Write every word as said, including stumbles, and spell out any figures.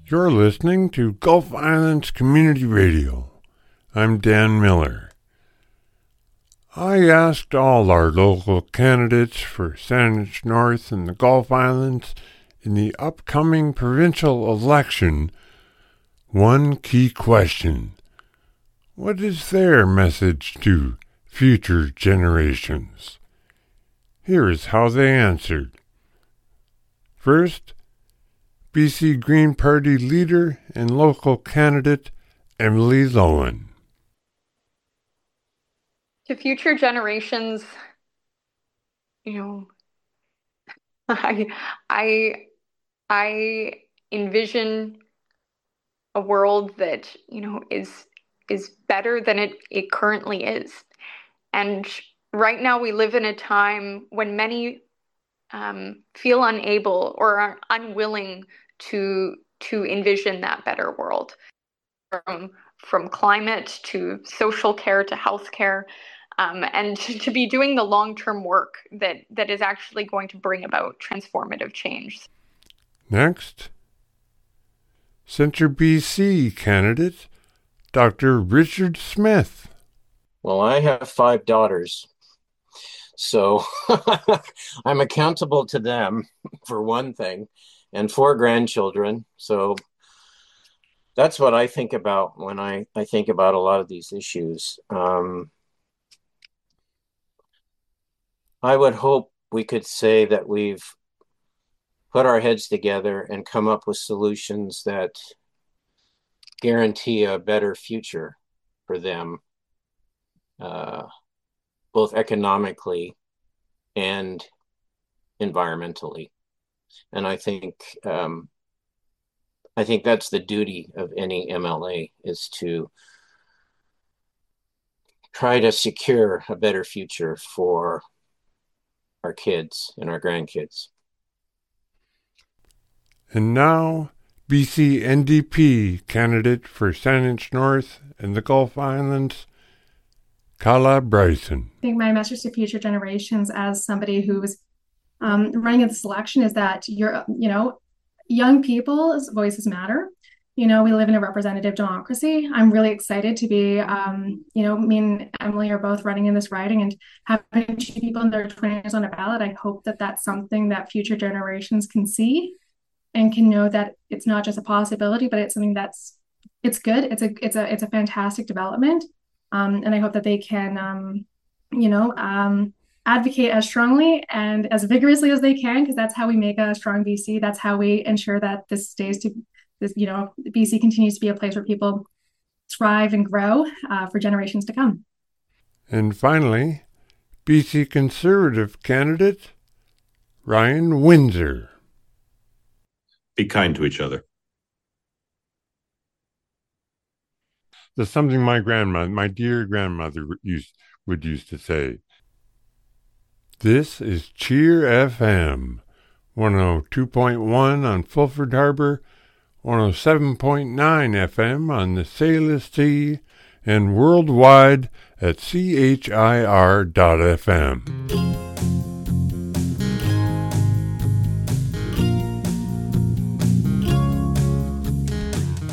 You're listening to Gulf Islands Community Radio. I'm Dan Miller. I asked all our local candidates for Saanich North and the Gulf Islands in the upcoming provincial election one key question. What is their message to future generations? Here is how they answered. First, B C Green Party leader and local candidate Emily Lowen. To future generations, you know, I, I, I envision a world that, you know, is is better than it, it currently is. And right now we live in a time when many um, feel unable or are unwilling to to envision that better world. From from climate to social care to healthcare, um, and to, to be doing the long-term work that that is actually going to bring about transformative change. Next, Centre B C candidate Doctor Richard Smith. Well, I have five daughters, so I'm accountable to them for one thing, and four grandchildren. So that's what I think about when I, I think about a lot of these issues. Um, I would hope we could say that we've put our heads together and come up with solutions that guarantee a better future for them, uh, both economically and environmentally. And I think um, I think that's the duty of any M L A, is to try to secure a better future for our kids and our grandkids. And now, B C N D P candidate for Saanich North and the Gulf Islands, Kala Bryson. I think my message to future generations as somebody who's um, running in this election is that you're, you know, young people's voices matter. You know, we live in a representative democracy. I'm really excited to be, um, you know, me and Emily are both running in this riding, and having two people in their twenties on a ballot. I hope that that's something that future generations can see and can know that it's not just a possibility, but it's something that's, it's good. It's a, it's a, it's a fantastic development. Um, and I hope that they can, um, you know, um, advocate as strongly and as vigorously as they can, because that's how we make a strong B C. That's how we ensure that this stays to this, you know, B C continues to be a place where people thrive and grow uh, for generations to come. And finally, B C Conservative candidate Ryan Windsor. Be kind to each other. That's something my grandmother, my dear grandmother, used would used to say. This is Cheer F M, one oh two point one on Fulford Harbor, one oh seven point nine F M on the Salish Sea, and worldwide at C H I R dot F M.